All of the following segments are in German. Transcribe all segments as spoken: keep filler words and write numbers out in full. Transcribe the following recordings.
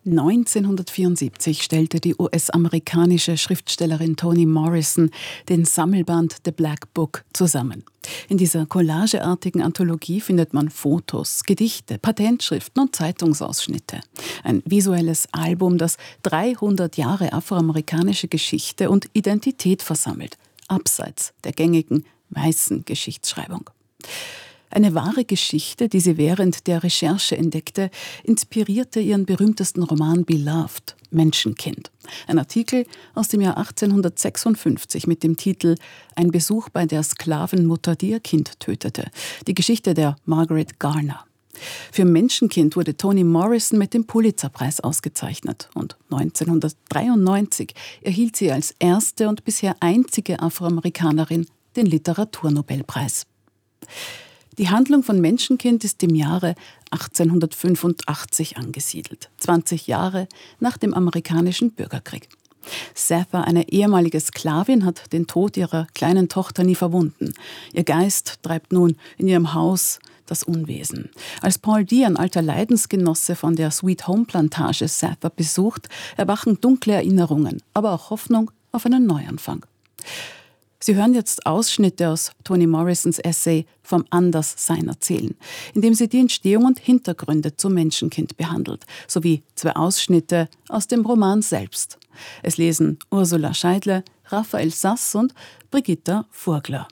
neunzehnhundertvierundsiebzig stellte die U S-amerikanische Schriftstellerin Toni Morrison den Sammelband The Black Book zusammen. In dieser collageartigen Anthologie findet man Fotos, Gedichte, Patentschriften und Zeitungsausschnitte. Ein visuelles Album, das dreihundert Jahre afroamerikanische Geschichte und Identität versammelt, abseits der gängigen weißen Geschichtsschreibung. Eine wahre Geschichte, die sie während der Recherche entdeckte, inspirierte ihren berühmtesten Roman Beloved, Menschenkind. Ein Artikel aus dem Jahr achtzehnhundertsechsundfünfzig mit dem Titel »Ein Besuch bei der Sklavenmutter, die ihr Kind tötete«. Die Geschichte der Margaret Garner. Für Menschenkind wurde Toni Morrison mit dem Pulitzerpreis ausgezeichnet und neunzehnhundertdreiundneunzig erhielt sie als erste und bisher einzige Afroamerikanerin den Literaturnobelpreis. Die Handlung von Menschenkind ist im Jahre achtzehnhundertfünfundachtzig angesiedelt, zwanzig Jahre nach dem amerikanischen Bürgerkrieg. Satha, eine ehemalige Sklavin, hat den Tod ihrer kleinen Tochter nie verwunden. Ihr Geist treibt nun in ihrem Haus das Unwesen. Als Paul D., ein alter Leidensgenosse von der Sweet Home Plantage, Satha besucht, erwachen dunkle Erinnerungen, aber auch Hoffnung auf einen Neuanfang. Sie hören jetzt Ausschnitte aus Toni Morrisons Essay »Vom Anderssein erzählen«, in dem sie die Entstehung und Hintergründe zum Menschenkind behandelt, sowie zwei Ausschnitte aus dem Roman selbst. Es lesen Ursula Scheidle, Raphael Sass und Brigitta Furgler.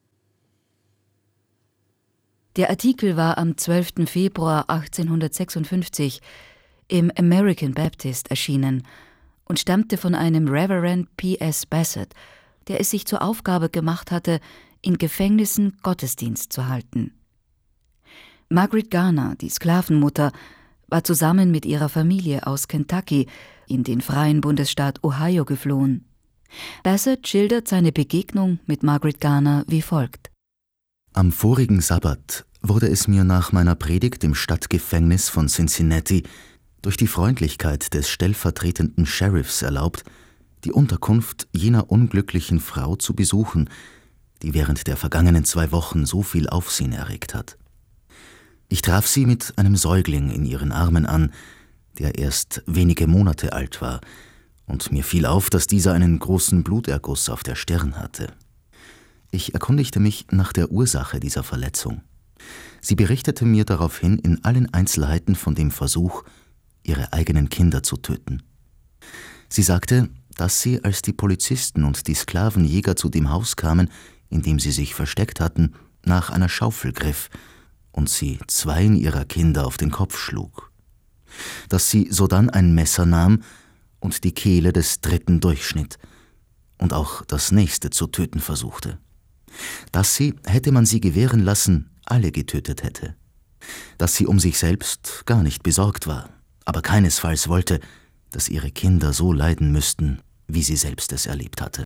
Der Artikel war am zwölften Februar achtzehnhundertsechsundfünfzig im American Baptist erschienen und stammte von einem Reverend P S Bassett, der es sich zur Aufgabe gemacht hatte, in Gefängnissen Gottesdienst zu halten. Margaret Garner, die Sklavenmutter, war zusammen mit ihrer Familie aus Kentucky in den freien Bundesstaat Ohio geflohen. Bassett schildert seine Begegnung mit Margaret Garner wie folgt. Am vorigen Sabbat wurde es mir nach meiner Predigt im Stadtgefängnis von Cincinnati durch die Freundlichkeit des stellvertretenden Sheriffs erlaubt, die Unterkunft jener unglücklichen Frau zu besuchen, die während der vergangenen zwei Wochen so viel Aufsehen erregt hat. Ich traf sie mit einem Säugling in ihren Armen an, der erst wenige Monate alt war, und mir fiel auf, dass dieser einen großen Bluterguss auf der Stirn hatte. Ich erkundigte mich nach der Ursache dieser Verletzung. Sie berichtete mir daraufhin in allen Einzelheiten von dem Versuch, ihre eigenen Kinder zu töten. Sie sagte, dass sie, als die Polizisten und die Sklavenjäger zu dem Haus kamen, in dem sie sich versteckt hatten, nach einer Schaufel griff und sie zweien ihrer Kinder auf den Kopf schlug. Dass sie sodann ein Messer nahm und die Kehle des dritten durchschnitt und auch das nächste zu töten versuchte. Dass sie, hätte man sie gewähren lassen, alle getötet hätte. Dass sie um sich selbst gar nicht besorgt war, aber keinesfalls wollte, dass ihre Kinder so leiden müssten, wie sie selbst es erlebt hatte.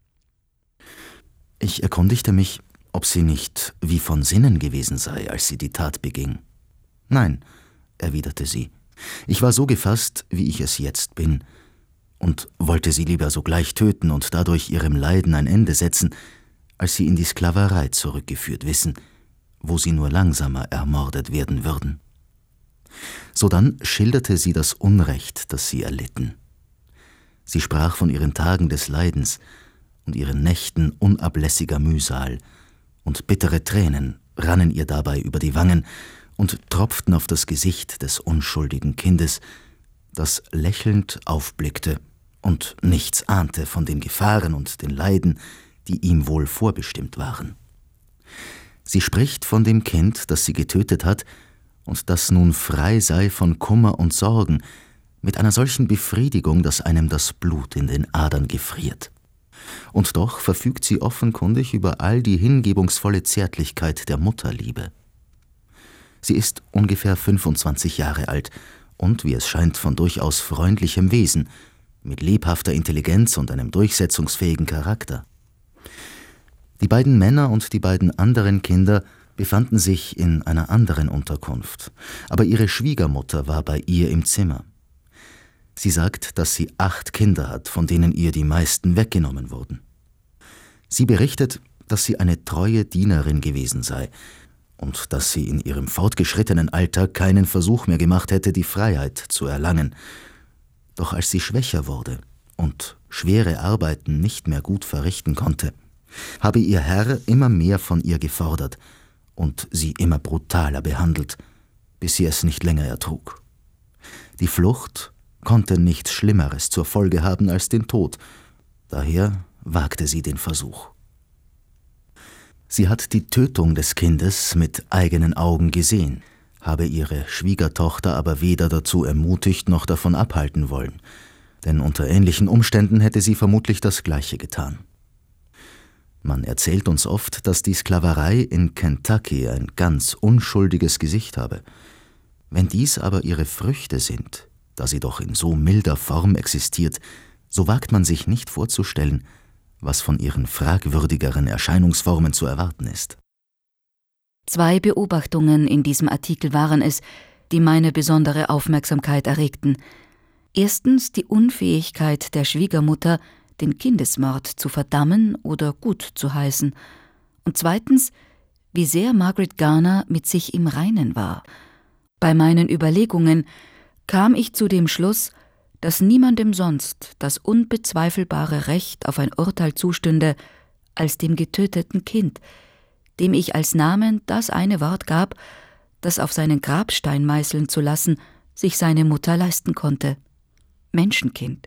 Ich erkundigte mich, ob sie nicht wie von Sinnen gewesen sei, als sie die Tat beging. »Nein«, erwiderte sie, »ich war so gefasst, wie ich es jetzt bin, und wollte sie lieber sogleich töten und dadurch ihrem Leiden ein Ende setzen, als sie in die Sklaverei zurückgeführt wissen, wo sie nur langsamer ermordet werden würden.« Sodann schilderte sie das Unrecht, das sie erlitten. Sie sprach von ihren Tagen des Leidens und ihren Nächten unablässiger Mühsal, und bittere Tränen rannen ihr dabei über die Wangen und tropften auf das Gesicht des unschuldigen Kindes, das lächelnd aufblickte und nichts ahnte von den Gefahren und den Leiden, die ihm wohl vorbestimmt waren. Sie spricht von dem Kind, das sie getötet hat und das nun frei sei von Kummer und Sorgen, mit einer solchen Befriedigung, dass einem das Blut in den Adern gefriert. Und doch verfügt sie offenkundig über all die hingebungsvolle Zärtlichkeit der Mutterliebe. Sie ist ungefähr fünfundzwanzig Jahre alt und, wie es scheint, von durchaus freundlichem Wesen, mit lebhafter Intelligenz und einem durchsetzungsfähigen Charakter. Die beiden Männer und die beiden anderen Kinder befanden sich in einer anderen Unterkunft, aber ihre Schwiegermutter war bei ihr im Zimmer. Sie sagt, dass sie acht Kinder hat, von denen ihr die meisten weggenommen wurden. Sie berichtet, dass sie eine treue Dienerin gewesen sei und dass sie in ihrem fortgeschrittenen Alter keinen Versuch mehr gemacht hätte, die Freiheit zu erlangen. Doch als sie schwächer wurde und schwere Arbeiten nicht mehr gut verrichten konnte, habe ihr Herr immer mehr von ihr gefordert und sie immer brutaler behandelt, bis sie es nicht länger ertrug. Die Flucht konnte nichts Schlimmeres zur Folge haben als den Tod, daher wagte sie den Versuch. Sie hat die Tötung des Kindes mit eigenen Augen gesehen, habe ihre Schwiegertochter aber weder dazu ermutigt noch davon abhalten wollen, denn unter ähnlichen Umständen hätte sie vermutlich das Gleiche getan. Man erzählt uns oft, dass die Sklaverei in Kentucky ein ganz unschuldiges Gesicht habe. Wenn dies aber ihre Früchte sind, da sie doch in so milder Form existiert, so wagt man sich nicht vorzustellen, was von ihren fragwürdigeren Erscheinungsformen zu erwarten ist. Zwei Beobachtungen in diesem Artikel waren es, die meine besondere Aufmerksamkeit erregten. Erstens die Unfähigkeit der Schwiegermutter, den Kindesmord zu verdammen oder gut zu heißen. Und zweitens, wie sehr Margaret Garner mit sich im Reinen war. Bei meinen Überlegungen kam ich zu dem Schluss, dass niemandem sonst das unbezweifelbare Recht auf ein Urteil zustünde, als dem getöteten Kind, dem ich als Namen das eine Wort gab, das auf seinen Grabstein meißeln zu lassen sich seine Mutter leisten konnte: Menschenkind.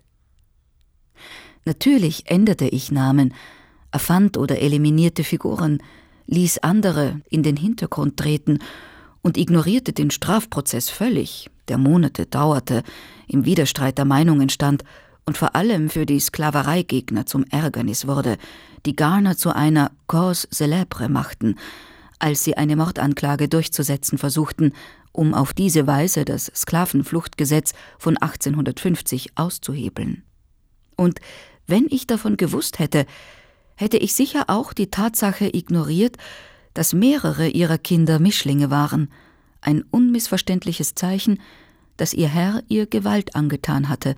Natürlich änderte ich Namen, erfand oder eliminierte Figuren, ließ andere in den Hintergrund treten und ignorierte den Strafprozess völlig, der Monate dauerte, im Widerstreit der Meinungen stand und vor allem für die Sklavereigegner zum Ärgernis wurde, die Garner zu einer cause célèbre machten, als sie eine Mordanklage durchzusetzen versuchten, um auf diese Weise das Sklavenfluchtgesetz von achtzehnhundertfünfzig auszuhebeln. Und wenn ich davon gewusst hätte, hätte ich sicher auch die Tatsache ignoriert, dass mehrere ihrer Kinder Mischlinge waren, ein unmissverständliches Zeichen, dass ihr Herr ihr Gewalt angetan hatte.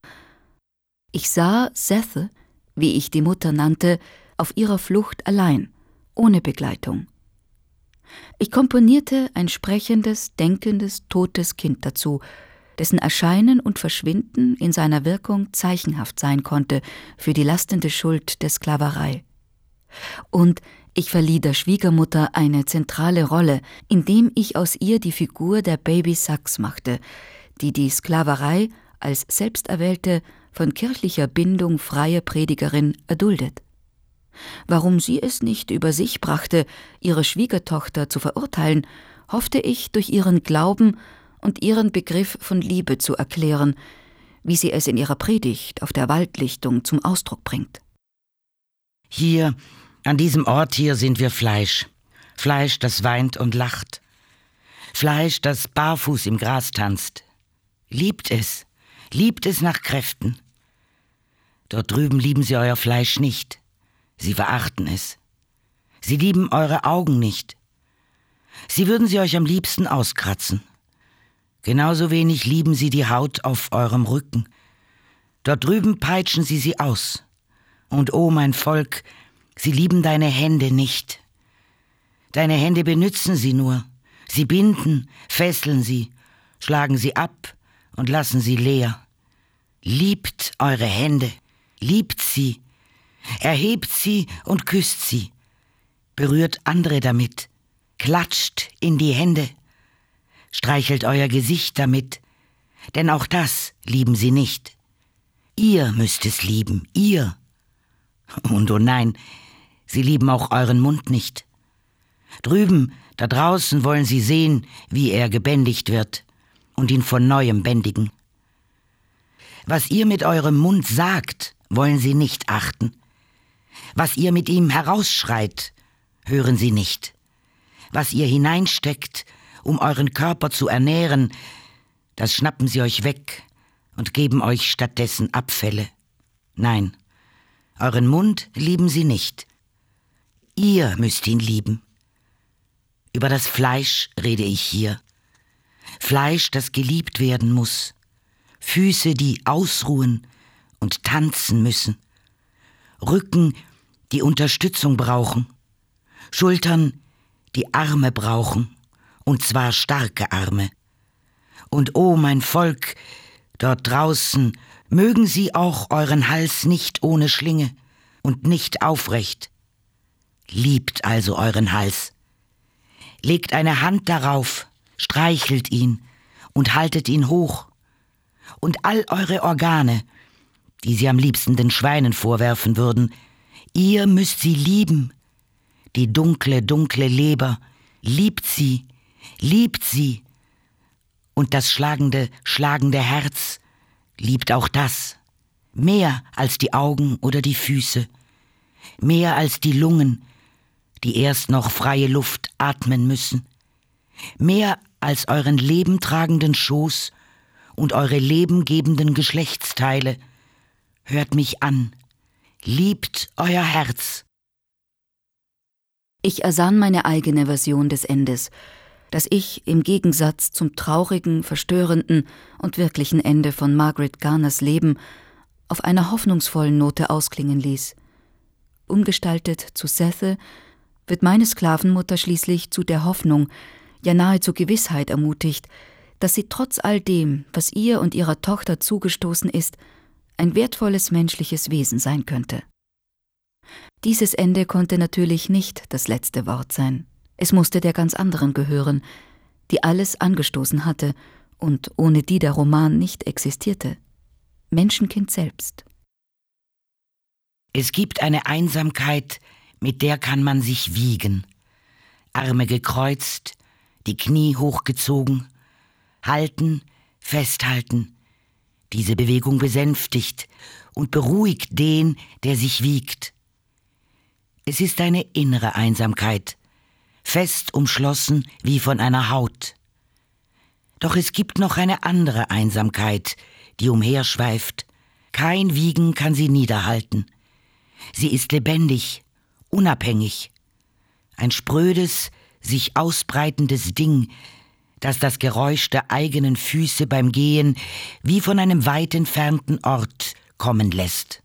Ich sah Seth, wie ich die Mutter nannte, auf ihrer Flucht allein, ohne Begleitung. Ich komponierte ein sprechendes, denkendes, totes Kind dazu, dessen Erscheinen und Verschwinden in seiner Wirkung zeichenhaft sein konnte für die lastende Schuld der Sklaverei. Und ich verlieh der Schwiegermutter eine zentrale Rolle, indem ich aus ihr die Figur der Baby Sachs machte, die die Sklaverei als selbsterwählte, von kirchlicher Bindung freie Predigerin erduldet. Warum sie es nicht über sich brachte, ihre Schwiegertochter zu verurteilen, hoffte ich durch ihren Glauben und ihren Begriff von Liebe zu erklären, wie sie es in ihrer Predigt auf der Waldlichtung zum Ausdruck bringt. Hier, an diesem Ort hier sind wir Fleisch. Fleisch, das weint und lacht. Fleisch, das barfuß im Gras tanzt. Liebt es, liebt es nach Kräften. Dort drüben lieben sie euer Fleisch nicht. Sie verachten es. Sie lieben eure Augen nicht. Sie würden sie euch am liebsten auskratzen. Genauso wenig lieben sie die Haut auf eurem Rücken. Dort drüben peitschen sie sie aus. Und o mein Volk, sie lieben deine Hände nicht. Deine Hände benützen sie nur. Sie binden, fesseln sie, schlagen sie ab und lassen sie leer. Liebt eure Hände, liebt sie, erhebt sie und küsst sie, berührt andere damit, klatscht in die Hände, streichelt euer Gesicht damit, denn auch das lieben sie nicht. Ihr müsst es lieben, ihr. Und oh nein, sie lieben auch euren Mund nicht. Drüben, da draußen wollen sie sehen, wie er gebändigt wird und ihn von Neuem bändigen. Was ihr mit eurem Mund sagt, wollen sie nicht achten. Was ihr mit ihm herausschreit, hören sie nicht. Was ihr hineinsteckt, um euren Körper zu ernähren, das schnappen sie euch weg und geben euch stattdessen Abfälle. Nein, euren Mund lieben sie nicht. Ihr müsst ihn lieben. Über das Fleisch rede ich hier. Fleisch, das geliebt werden muss. Füße, die ausruhen und tanzen müssen. Rücken, die Unterstützung brauchen. Schultern, die Arme brauchen, und zwar starke Arme. Und o mein Volk, dort draußen Mögen sie auch euren Hals nicht ohne Schlinge und nicht aufrecht. Liebt also euren Hals. Legt eine Hand darauf, streichelt ihn und haltet ihn hoch. Und all eure Organe, die sie am liebsten den Schweinen vorwerfen würden, ihr müsst sie lieben. Die dunkle, dunkle Leber, liebt sie, liebt sie. Und das schlagende, schlagende Herz, liebt auch das. Mehr als die Augen oder die Füße. Mehr als die Lungen, die erst noch freie Luft atmen müssen. Mehr als euren lebentragenden Schoß und eure lebengebenden Geschlechtsteile. Hört mich an. Liebt euer Herz. Ich ersann meine eigene Version des Endes, das ich im Gegensatz zum traurigen, verstörenden und wirklichen Ende von Margaret Garners Leben auf einer hoffnungsvollen Note ausklingen ließ. Umgestaltet zu Sethe wird meine Sklavenmutter schließlich zu der Hoffnung, ja nahezu Gewissheit ermutigt, dass sie trotz all dem, was ihr und ihrer Tochter zugestoßen ist, ein wertvolles menschliches Wesen sein könnte. Dieses Ende konnte natürlich nicht das letzte Wort sein. Es musste der ganz anderen gehören, die alles angestoßen hatte und ohne die der Roman nicht existierte. Menschenkind selbst. Es gibt eine Einsamkeit, mit der kann man sich wiegen. Arme gekreuzt, die Knie hochgezogen, halten, festhalten. Diese Bewegung besänftigt und beruhigt den, der sich wiegt. Es ist eine innere Einsamkeit, fest umschlossen wie von einer Haut. Doch es gibt noch eine andere Einsamkeit, die umherschweift. Kein Wiegen kann sie niederhalten. Sie ist lebendig, unabhängig. Ein sprödes, sich ausbreitendes Ding, das das Geräusch der eigenen Füße beim Gehen wie von einem weit entfernten Ort kommen lässt.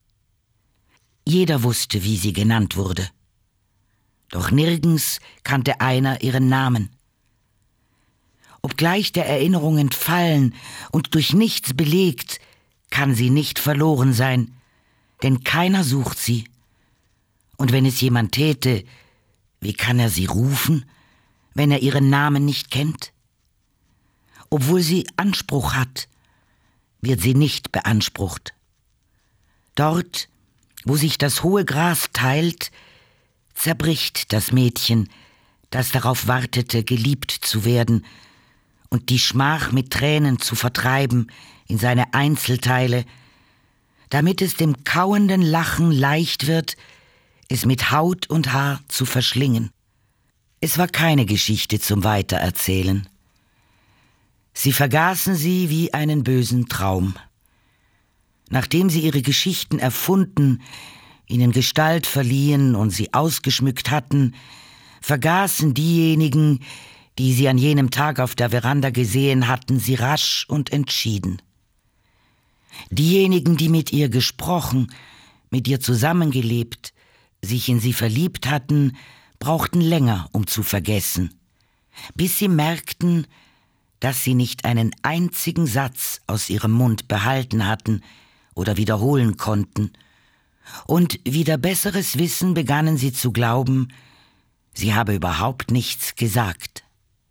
Jeder wusste, wie sie genannt wurde. Doch nirgends kannte einer ihren Namen. Obgleich der Erinnerung entfallen und durch nichts belegt, kann sie nicht verloren sein, denn keiner sucht sie. Und wenn es jemand täte, wie kann er sie rufen, wenn er ihren Namen nicht kennt? Obwohl sie Anspruch hat, wird sie nicht beansprucht. Dort, wo sich das hohe Gras teilt, zerbricht das Mädchen, das darauf wartete, geliebt zu werden und die Schmach mit Tränen zu vertreiben in seine Einzelteile, damit es dem kauenden Lachen leicht wird, es mit Haut und Haar zu verschlingen. Es war keine Geschichte zum Weitererzählen. Sie vergaßen sie wie einen bösen Traum. Nachdem sie ihre Geschichten erfunden, ihnen Gestalt verliehen und sie ausgeschmückt hatten, vergaßen diejenigen, die sie an jenem Tag auf der Veranda gesehen hatten, sie rasch und entschieden. Diejenigen, die mit ihr gesprochen, mit ihr zusammengelebt, sich in sie verliebt hatten, brauchten länger, um zu vergessen, bis sie merkten, dass sie nicht einen einzigen Satz aus ihrem Mund behalten hatten oder wiederholen konnten, und wider besseres Wissen begannen sie zu glauben, sie habe überhaupt nichts gesagt.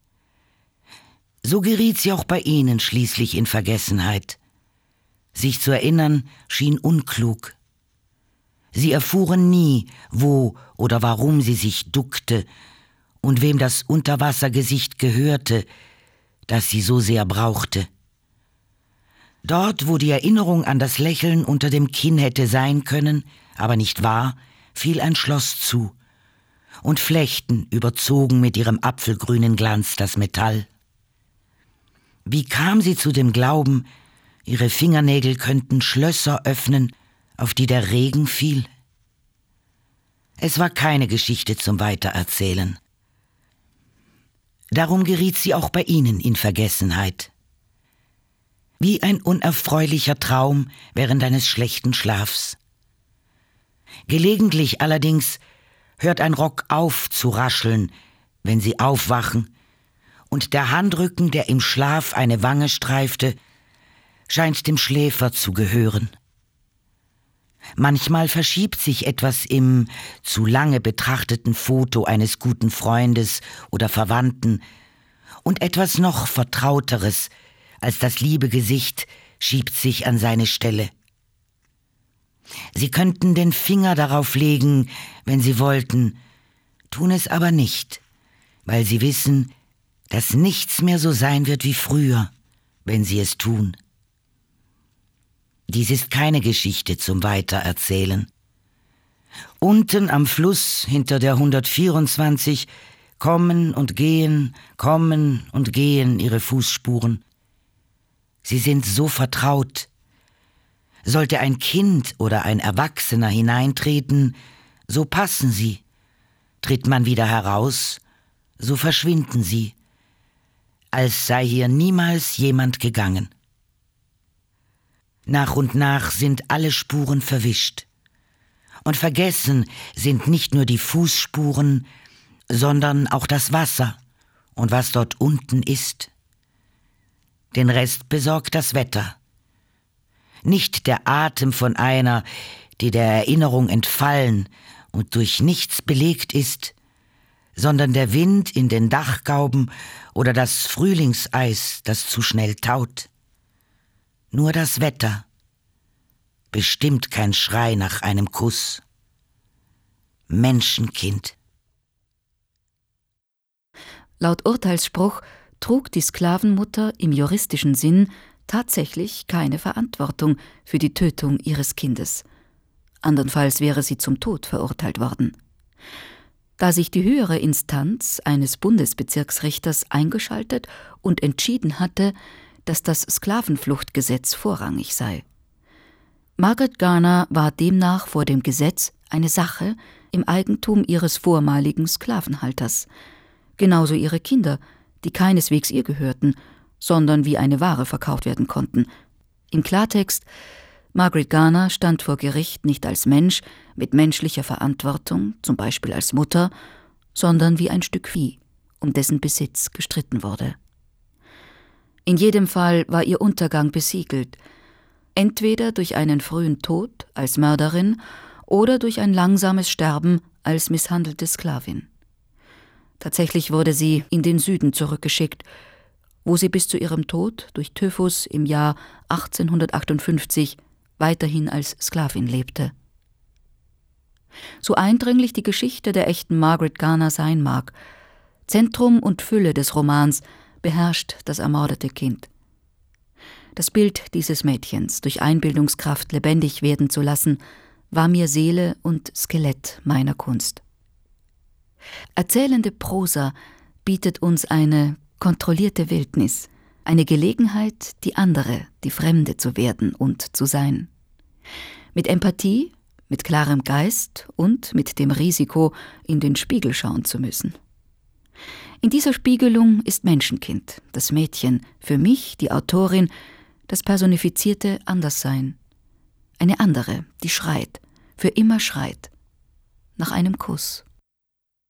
So geriet sie auch bei ihnen schließlich in Vergessenheit. Sich zu erinnern schien unklug. Sie erfuhren nie, wo oder warum sie sich duckte und wem das Unterwassergesicht gehörte, das sie so sehr brauchte. Dort, wo die Erinnerung an das Lächeln unter dem Kinn hätte sein können, aber nicht war, fiel ein Schloss zu, und Flechten überzogen mit ihrem apfelgrünen Glanz das Metall. Wie kam sie zu dem Glauben, ihre Fingernägel könnten Schlösser öffnen, auf die der Regen fiel? Es war keine Geschichte zum Weitererzählen. Darum geriet sie auch bei ihnen in Vergessenheit. Wie ein unerfreulicher Traum während eines schlechten Schlafs. Gelegentlich allerdings hört ein Rock auf zu rascheln, wenn sie aufwachen, und der Handrücken, der im Schlaf eine Wange streifte, scheint dem Schläfer zu gehören. Manchmal verschiebt sich etwas im zu lange betrachteten Foto eines guten Freundes oder Verwandten, und etwas noch Vertrauteres als das liebe Gesicht schiebt sich an seine Stelle. Sie könnten den Finger darauf legen, wenn sie wollten, tun es aber nicht, weil sie wissen, dass nichts mehr so sein wird wie früher, wenn sie es tun. Dies ist keine Geschichte zum Weitererzählen. Unten am Fluss hinter der hundertvierundzwanzig kommen und gehen, kommen und gehen ihre Fußspuren. Sie sind so vertraut. Sollte ein Kind oder ein Erwachsener hineintreten, so passen sie. Tritt man wieder heraus, so verschwinden sie, als sei hier niemals jemand gegangen. Nach und nach sind alle Spuren verwischt. Und vergessen sind nicht nur die Fußspuren, sondern auch das Wasser und was dort unten ist. Den Rest besorgt das Wetter. Nicht der Atem von einer, die der Erinnerung entfallen und durch nichts belegt ist, sondern der Wind in den Dachgauben oder das Frühlingseis, das zu schnell taut. Nur das Wetter, bestimmt kein Schrei nach einem Kuss. Menschenkind. Laut Urteilsspruch trug die Sklavenmutter im juristischen Sinn tatsächlich keine Verantwortung für die Tötung ihres Kindes. Andernfalls wäre sie zum Tod verurteilt worden. Da sich die höhere Instanz eines Bundesbezirksrichters eingeschaltet und entschieden hatte, dass das Sklavenfluchtgesetz vorrangig sei. Margaret Garner war demnach vor dem Gesetz eine Sache im Eigentum ihres vormaligen Sklavenhalters, genauso ihre Kinder, die keineswegs ihr gehörten, sondern wie eine Ware verkauft werden konnten. Im Klartext: Margaret Garner stand vor Gericht nicht als Mensch mit menschlicher Verantwortung, zum Beispiel als Mutter, sondern wie ein Stück Vieh, um dessen Besitz gestritten wurde. In jedem Fall war ihr Untergang besiegelt, entweder durch einen frühen Tod als Mörderin oder durch ein langsames Sterben als misshandelte Sklavin. Tatsächlich wurde sie in den Süden zurückgeschickt, wo sie bis zu ihrem Tod durch Typhus im Jahr achtzehnhundertachtundfünfzig weiterhin als Sklavin lebte. So eindringlich die Geschichte der echten Margaret Garner sein mag, Zentrum und Fülle des Romans beherrscht das ermordete Kind. Das Bild dieses Mädchens durch Einbildungskraft lebendig werden zu lassen, war mir Seele und Skelett meiner Kunst. Erzählende Prosa bietet uns eine kontrollierte Wildnis, eine Gelegenheit, die andere, die Fremde zu werden und zu sein. Mit Empathie, mit klarem Geist und mit dem Risiko, in den Spiegel schauen zu müssen. In dieser Spiegelung ist Menschenkind, das Mädchen, für mich, die Autorin, das personifizierte Anderssein. Eine andere, die schreit, für immer schreit, nach einem Kuss.